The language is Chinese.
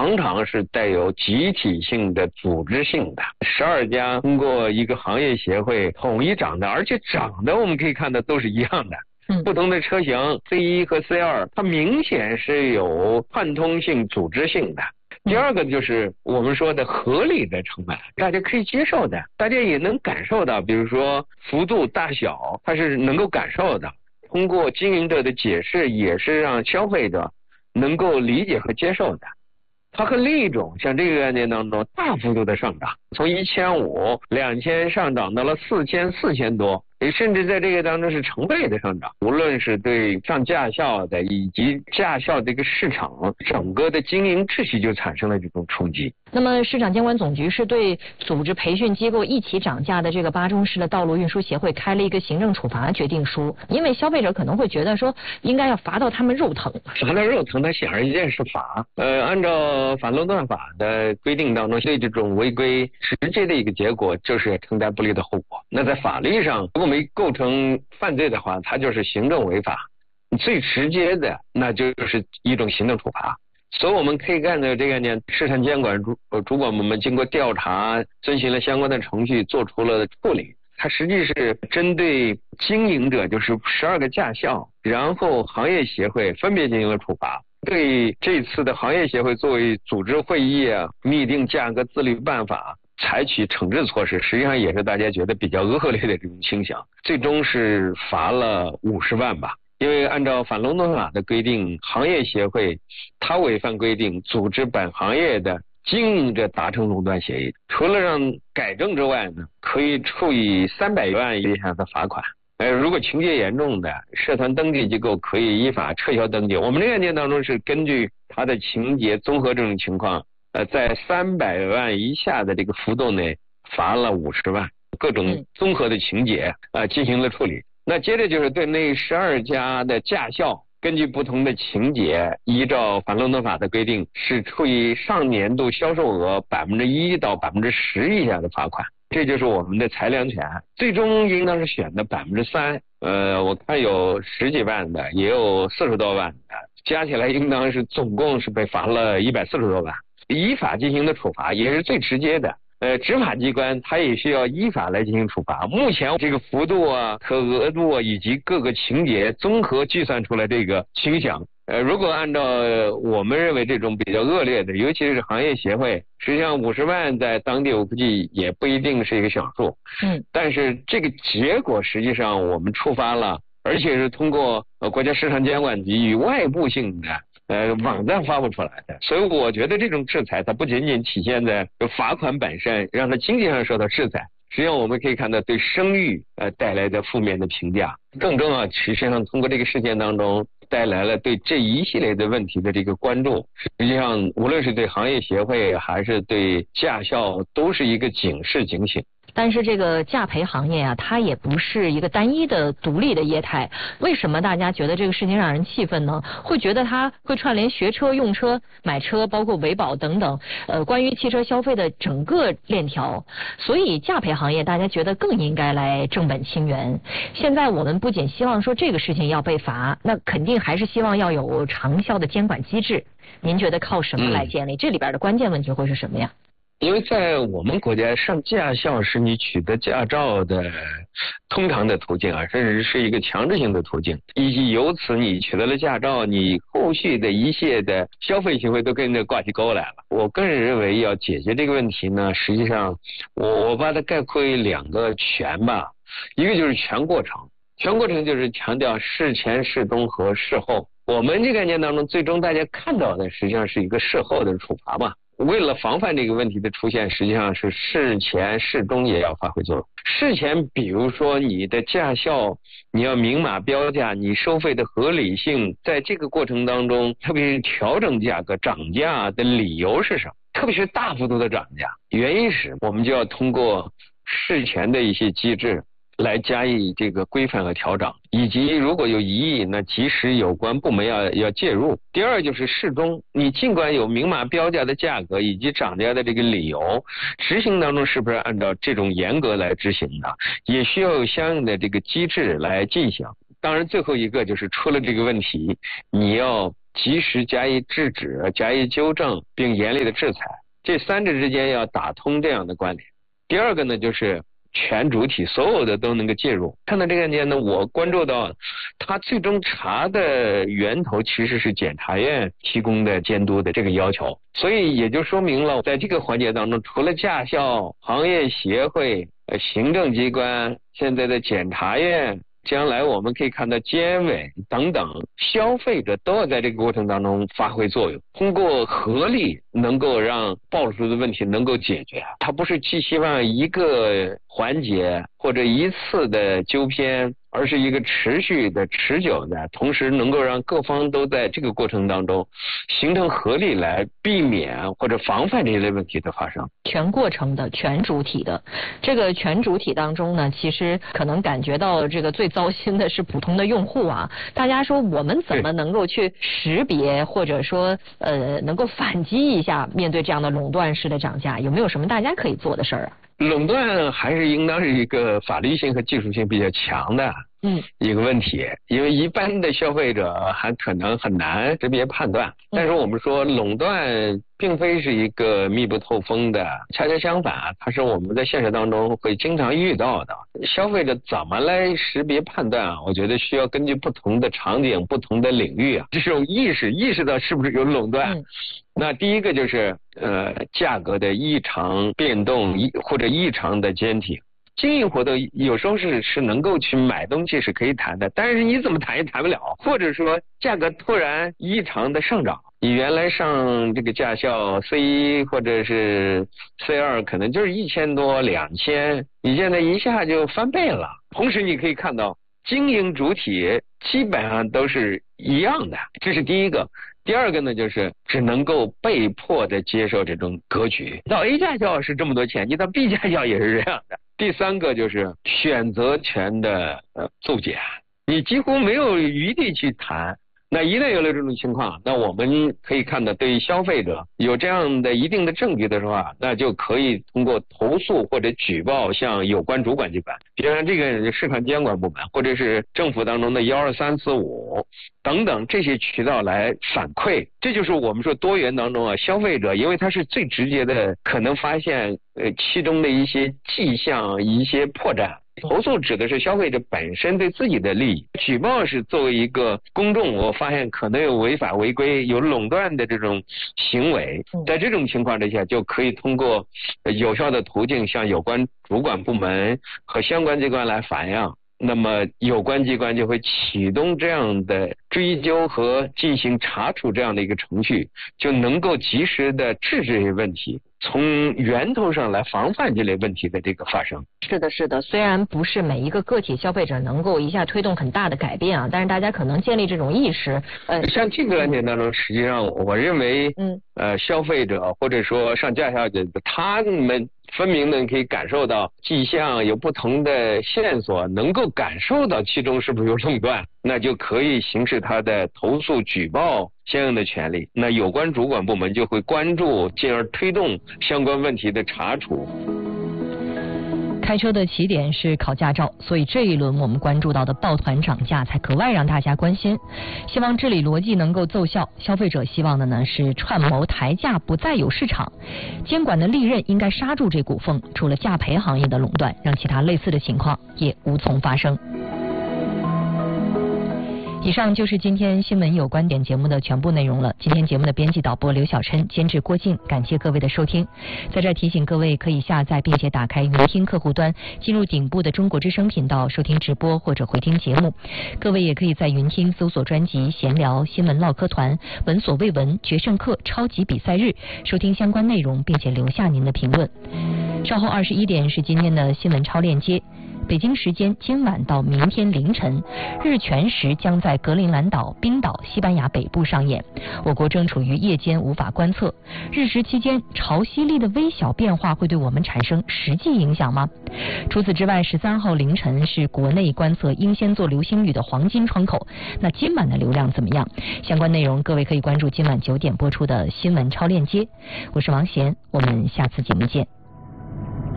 常常是带有集体性的、组织性的。12家通过一个行业协会统一涨的，而且涨的我们可以看到都是一样的。不同的车型 C1 和 C2， 它明显是有贯通性、组织性的。第二个就是我们说的合理的成本，大家可以接受的，大家也能感受到，比如说幅度大小，它是能够感受的。通过经营者的解释，也是让消费者能够理解和接受的。它和另一种像这个概念当中大幅度的上涨，从1500、2000上涨到了4000、4000多，甚至在这个当中是成倍的上涨。无论是对上驾校的以及驾校这个市场整个的经营秩序就产生了这种冲击。 那么市场监管总局是对组织培训机构一起涨价的这个巴中市的道路运输协会开了一个行政处罚决定书，因为消费者可能会觉得说应该要罚到他们肉疼。 罚到肉疼，它显而易见是罚。按照反垄断法的规定当中，对这种违规直接的一个结果就是承担不利的后果。那在法律上，如果没构成犯罪的话，它就是行政违法。最直接的那就是一种行政处罚。所以我们可以看到这个呢，市场监管主管部门经过调查，遵循了相关的程序，做出了处理。它实际是针对经营者，就是12个驾校，然后行业协会分别进行了处罚。对这次的行业协会作为组织会议拟定价格自律办法，采取惩治措施，实际上也是大家觉得比较恶劣的这种倾向，最终是罚了50万吧。因为按照反垄断法的规定，行业协会它违反规定组织本行业的经营者达成垄断协议，除了让改正之外呢，可以处以300万以下的罚款。如果情节严重的，社团登记机构可以依法撤销登记。我们这个案件当中是根据它的情节综合这种情况，在300万以下的这个幅度内罚了50万，各种综合的情节进行了处理。那接着就是对那12家的驾校，根据不同的情节，依照反垄断法的规定，是处以上年度销售额1%到10%以下的罚款。这就是我们的裁量权，最终应当是选的3%。我看有10几万的，也有40多万的，加起来应当是总共是被罚了140多万。依法进行的处罚也是最直接的。执法机关它也需要依法来进行处罚。目前这个幅度和额度以及各个情节综合计算出来这个倾向。如果按照我们认为这种比较恶劣的，尤其是行业协会，实际上50万在当地我估计也不一定是一个小数。但是这个结果实际上我们触发了，而且是通过国家市场监管局与外部性的网站发布出来的。所以我觉得这种制裁它不仅仅体现在罚款本身，让它经济上受到制裁，实际上我们可以看到对声誉带来的负面的评价。更重要，实际上通过这个事件当中带来了对这一系列的问题的这个关注。实际上无论是对行业协会还是对驾校都是一个警示警醒。 但是这个驾培行业啊，它也不是一个单一的独立的业态。为什么大家觉得这个事情让人气愤呢？会觉得它会串联学车、用车、买车，包括维保等等，关于汽车消费的整个链条。所以驾培行业大家觉得更应该来正本清源。现在我们不仅希望说这个事情要被罚，那肯定还是希望要有长效的监管机制。您觉得靠什么来建立？这里边的关键问题会是什么呀？ 因为在我们国家，上驾校是你取得驾照的通常的途径甚至是一个强制性的途径，以及由此你取得了驾照，你后续的一切的消费行为都跟着挂起钩来了。我个人认为要解决这个问题呢，实际上我把它概括为2个全吧。一个就是全过程，全过程就是强调事前、事中和事后。我们这个案件当中，最终大家看到的实际上是一个事后的处罚嘛。为了防范这个问题的出现，实际上是事前事中也要发挥作用。事前比如说你的驾校你要明码标价，你收费的合理性，在这个过程当中，特别是调整价格涨价的理由是什么，特别是大幅度的涨价原因是，我们就要通过事前的一些机制来加以这个规范和调整，以及如果有疑义，那及时有关部门要介入。第二就是事中，你尽管有明码标价的价格以及涨价的这个理由，执行当中是不是按照这种严格来执行的，也需要有相应的这个机制来进行。 当然最后一个就是出了这个问题，你要及时加以制止、加以纠正，并严厉的制裁，这三者之间要打通这样的关联。第二个呢，就是全主体所有的都能够介入。看到这个案件呢，我关注到他最终查的源头其实是检察院提供的监督的这个要求，所以也就说明了在这个环节当中，除了驾校、行业协会、行政机关、现在的检察院，将来我们可以看到监委等等，消费者都要在这个过程当中发挥作用，通过合力能够让暴露出的问题能够解决。它不是寄希望一个环节或者一次的纠偏，而是一个持续的、持久的，同时能够让各方都在这个过程当中形成合力，来避免或者防范这一类问题的发生。 全过程的、全主体的，这个全主体当中呢，其实可能感觉到这个最糟心的是普通的用户啊。大家说我们怎么能够去识别，或者说能够反击一下面对这样的垄断式的涨价，有没有什么大家可以做的事儿啊？ 垄断还是应当是一个法律性和技术性比较强的一个问题，因为一般的消费者还可能很难识别判断。但是我们说垄断并非是一个密不透风的，恰恰相反，它是我们在现实当中会经常遇到的。消费者怎么来识别判断，我觉得需要根据不同的场景、不同的领域这种意识到是不是有垄断。那第一个就是价格的异常变动或者异常的坚挺。经营活动有时候是能够去买东西是可以谈的，但是你怎么谈也谈不了，或者说价格突然异常的上涨，你原来上这个驾校 C1 或者是 C2 可能就是1000多2000，你现在一下就翻倍了。同时你可以看到经营主体基本上都是一样的，这是第一个。第二个呢，就是只能够被迫的接受这种格局。到 A 驾校是这么多钱，你到 B 驾校也是这样的。第三个就是选择权的骤减，你几乎没有余地去谈。那一旦有了这种情况，那我们可以看到，对于消费者有这样的一定的证据的话，那就可以通过投诉或者举报向有关主管机关，比如说这个市场监管部门，或者是政府当中的12345等等这些渠道来反馈。这就是我们说多元当中消费者因为他是最直接的可能发现其中的一些迹象、一些破绽。投诉指的是消费者本身对自己的利益，举报是作为一个公众，我发现可能有违法违规、有垄断的这种行为，在这种情况之下，就可以通过有效的途径向有关主管部门和相关机关来反映。那么有关机关就会启动这样的追究和进行查处这样的一个程序，就能够及时的制止这些问题，从源头上来防范这类问题的这个发生。 是的，是的，虽然不是每一个个体消费者能够一下推动很大的改变但是大家可能建立这种意识。 像这个案件当中，实际上我认为，消费者或者说上驾校的他们分明的可以感受到迹象，有不同的线索，能够感受到其中是不是有垄断，那就可以行使他的投诉举报相应的权利。那有关主管部门就会关注，进而推动相关问题的查处。 开车的起点是考驾照，所以这一轮我们关注到的抱团涨价才格外让大家关心。希望治理逻辑能够奏效，消费者希望的呢是串谋抬价不再有市场，监管的利刃应该刹住这股风，除了价赔行业的垄断，让其他类似的情况也无从发生。以上就是今天新闻有观点节目的全部内容了。今天节目的编辑导播刘小琛，监制郭靖，感谢各位的收听。在这提醒各位，可以下载并且打开云听客户端，进入顶部的中国之声频道收听直播或者回听节目。各位也可以在云听搜索专辑闲聊、新闻唠嗑团、闻所未闻、决胜客、超级比赛日，收听相关内容并且留下您的评论。稍后21点是今天的新闻超链接。北京时间今晚到明天凌晨，日全食将在格陵兰岛、冰岛、西班牙北部上演。我国正处于夜间无法观测，日食期间潮汐力的微小变化会对我们产生实际影响吗？除此之外，13号凌晨是国内观测英仙座流星雨的黄金窗口，那今晚的流量怎么样？相关内容各位可以关注今晚9点播出的新闻超链接。我是王贤，我们下次节目见。